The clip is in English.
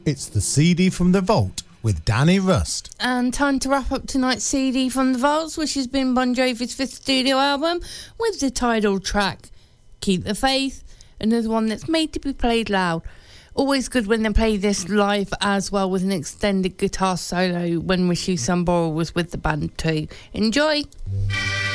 It's the CD from the Vault with Danny Rust. And time to wrap up tonight's CD from the Vaults, which has been Bon Jovi's 5th studio album, with the title track, Keep the Faith, another one that's made to be played loud. Always good when they play this live as well, with an extended guitar solo when Rishi Sambora was with the band too. Enjoy!